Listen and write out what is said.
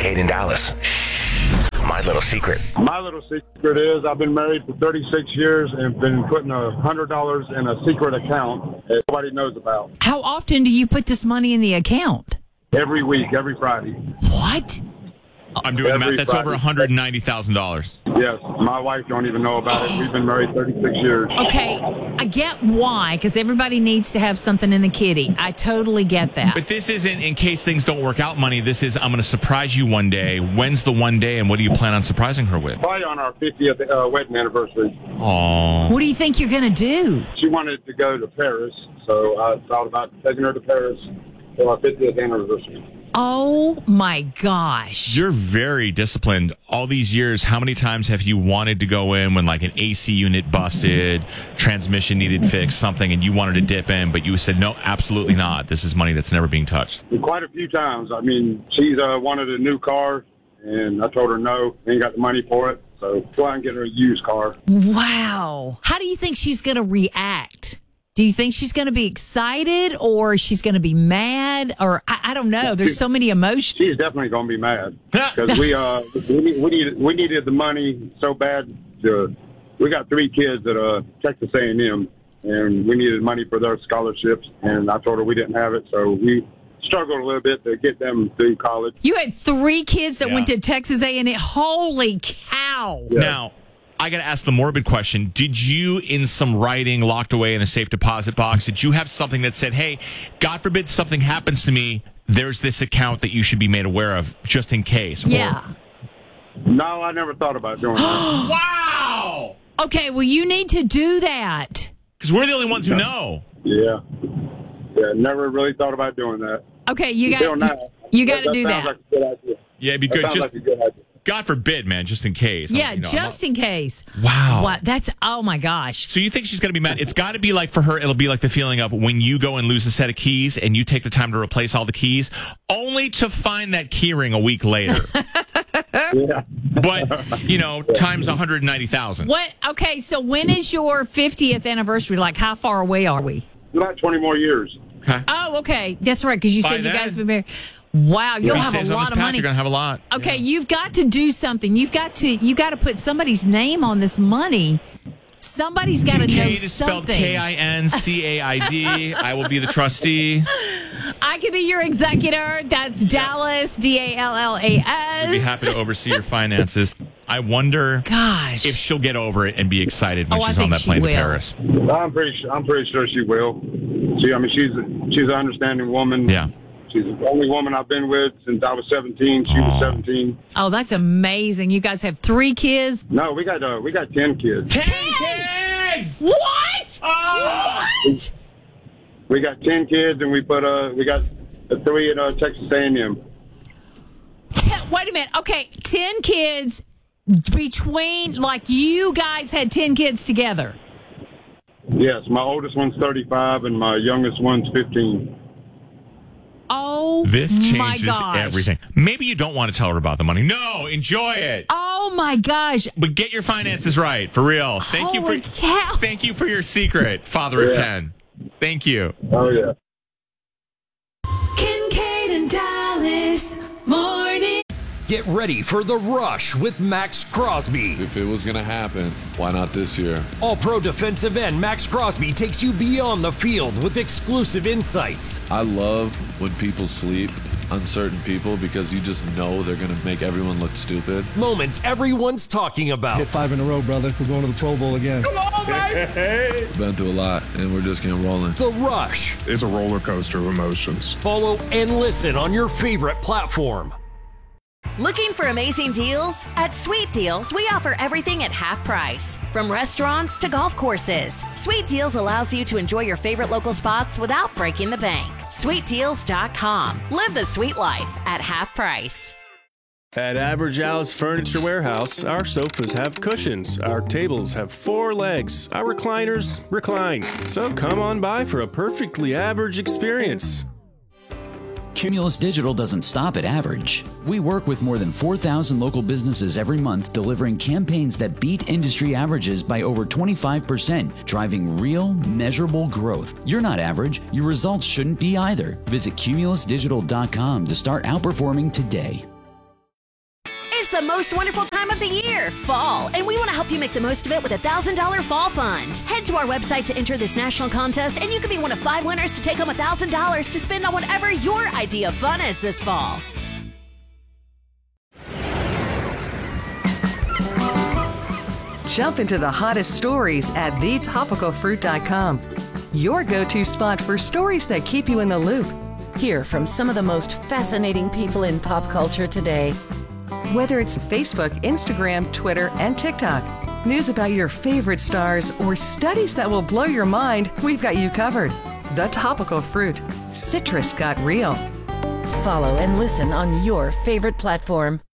Kate in Dallas. My little secret. My little secret is I've been married for 36 years and been putting $100 in a secret account that nobody knows about. How often do you put this money in the account? Every week, every Friday. What? I'm doing the math. Every That's over Friday. $190,000. Yes, my wife don't even know about it. We've been married 36 years. Okay, I get why, because everybody needs to have something in the kitty. I totally get that. But this isn't in case things don't work out money. This is I'm going to surprise you one day. When's the one day, and what do you plan on surprising her with? Probably on our 50th wedding anniversary. Aww. What do you think you're going to do? She wanted to go to Paris, so I thought about taking her to Paris for our 50th anniversary. Oh, my gosh. You're very disciplined. All these years, how many times have you wanted to go in when like an AC unit busted, transmission needed fixed, something, and you wanted to dip in, but you said, no, absolutely not. This is money that's never being touched. Quite a few times. I mean, she's wanted a new car, and I told her no, ain't got the money for it, so go out and get her a used car. Wow. How do you think she's going to react? Do you think she's going to be excited or she's going to be mad? Or I don't know. There's so many emotions. She's definitely going to be mad because we needed the money so bad. We got 3 kids at Texas A&M, and we needed money for their scholarships. And I told her we didn't have it, so we struggled a little bit to get them through college. You had 3 kids that Yeah. went to Texas A&M. Holy cow. Yeah. Now, I got to ask the morbid question. Did you, in some writing locked away in a safe deposit box, did you have something that said, hey, God forbid something happens to me, there's this account that you should be made aware of just in case? Yeah. No, I never thought about doing that. Wow! Okay, well, you need to do that. Because we're the only ones who know. Yeah, never really thought about doing that. Okay, you Until now. got to do sounds that. like a good idea. Yeah, it'd be That good. sounds Just, like a good idea. God forbid, man, just in case. Yeah, I'm in case. Wow. What? That's, oh my gosh. So you think she's going to be mad? It's got to be like, for her, it'll be like the feeling of when you go and lose a set of keys and you take the time to replace all the keys, only to find that key ring a week later. Yeah. But, times 190,000. What? Okay, so when is your 50th anniversary? Like, how far away are we? About 20 more years. Okay. Oh, okay. That's right, because you By said you then, guys have been married. Wow, you'll If he have stays a on lot this of path, money. You're going to have a lot. Okay, you've got to do something. You got to put somebody's name on this money. Somebody's got to know Kate is spelled something. Kincaid. I will be the trustee. I could be your executor. That's Dallas, Dallas. I'd be happy to oversee your finances. I wonder Gosh. if she'll get over it and be excited when Oh, I she's on think that she plane to will. Paris. I'm pretty sure she will. She's an understanding woman. Yeah. She's the only woman I've been with since I was 17. She was 17. Oh, that's amazing. You guys have 3 kids? No, we got 10 kids. 10 kids! What? Oh! What? We got 10 kids, and we got the 3 at Texas A&M. Wait a minute. Okay, 10 kids between, like, you guys had 10 kids together. Yes, my oldest one's 35, and my youngest one's 15. Oh, This my changes gosh. everything. Maybe you don't want to tell her about the money. No, enjoy it. Oh, my gosh. But get your finances right, for real. Holy cow. Thank you for your secret, father of 10. Thank you. Oh, yeah. Kincaid and Dallas morning. Get ready for The Rush with Max Crosby. If it was going to happen, why not this year? All-pro defensive end Max Crosby takes you beyond the field with exclusive insights. I love when people sleep, uncertain people, because you just know they're going to make everyone look stupid. Moments everyone's talking about. Hit 5 in a row, brother. We're going to the Pro Bowl again. Been through a lot, and we're just getting rolling. The Rush. It's a roller coaster of emotions. Follow and listen on your favorite platform. Looking for amazing deals? At Sweet Deals, we offer everything at half price. From restaurants to golf courses, Sweet Deals allows you to enjoy your favorite local spots without breaking the bank. SweetDeals.com. Live the sweet life at half price. At Average Al's Furniture Warehouse, our sofas have cushions, our tables have 4 legs, our recliners recline. So come on by for a perfectly average experience. Cumulus Digital doesn't stop at average. We work with more than 4,000 local businesses every month, delivering campaigns that beat industry averages by over 25%, driving real, measurable growth. You're not average. Your results shouldn't be either. Visit cumulusdigital.com to start outperforming today. is the most wonderful time of the year, fall, and we want to help you make the most of it with a $1,000 fall fund. Head to our website to enter this national contest, and you could be one of 5 winners to take home $1,000 to spend on whatever your idea of fun is this fall. Jump into the hottest stories at thetopicalfruit.com. Your go-to spot for stories that keep you in the loop. Hear from some of the most fascinating people in pop culture today. Whether it's Facebook, Instagram, Twitter, and TikTok, news about your favorite stars, or studies that will blow your mind, we've got you covered. The Topical Fruit. Citrus got real. Follow and listen on your favorite platform.